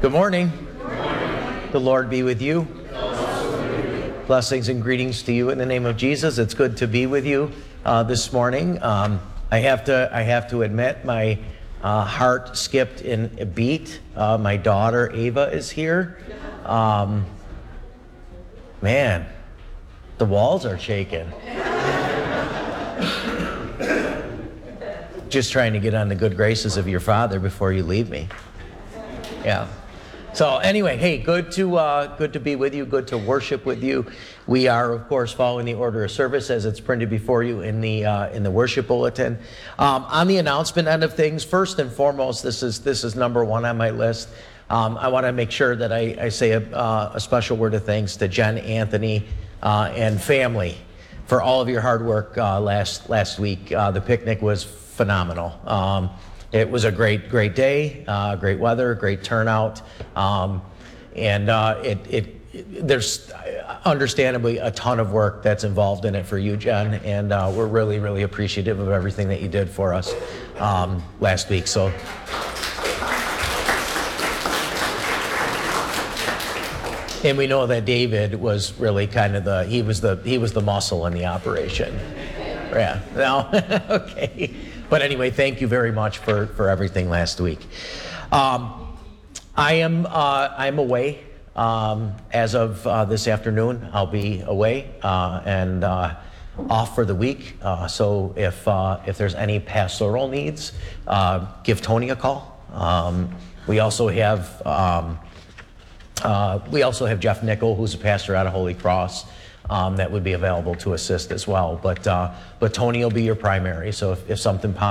Good morning. The Lord be with you. Blessings and greetings to you in the name of Jesus. It's good to be with you this morning. I have to admit, my heart skipped in a beat. My daughter Ava is here. Man, the walls are shaking. Just trying to get on the good graces of your Father before you leave me. Yeah. So anyway, hey, good to be with you. Good to worship with you. We are, of course, following the order of service as it's printed before you in the worship bulletin. On the announcement end of things, first and foremost, this is number one on my list. I want to make sure that I say a special word of thanks to Jen, Anthony, and family for all of your hard work last week. The picnic was phenomenal. It was a great day, great weather, great turnout, and there's understandably a ton of work that's involved in it for you, Jen, and we're really appreciative of everything that you did for us last week. So. And we know that David was really kind of he was the muscle in the operation. Yeah. No. Okay. But anyway, thank you very much for everything last week. I'm away as of this afternoon. I'll be away and off for the week. So if there's any pastoral needs, give Tony a call. We also have Jeff Nickel, who's a pastor out of Holy Cross. That would be available to assist as well. But Tony will be your primary. So if something pops